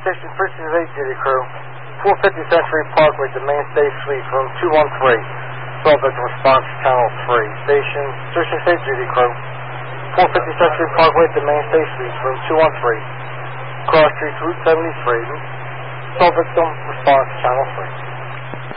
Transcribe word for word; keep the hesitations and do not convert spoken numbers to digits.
Station three sixty-eight Duty Crew. four fifty Century Parkway to Mainstay Suite, room two one three. Subject response channel three. Station three sixty-eight Duty Crew. four fifty Century Parkway to Mainstay Suite, room two one three. Cross Street, Route seventy-three. Subject response channel three.